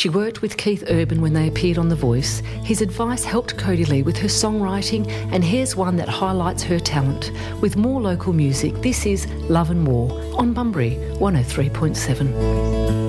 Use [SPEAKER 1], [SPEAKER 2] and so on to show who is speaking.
[SPEAKER 1] She worked with Keith Urban when they appeared on The Voice. His advice helped Kodi-Lee with her songwriting, and here's one that highlights her talent. With more local music, this is Love and War on Bunbury 103.7.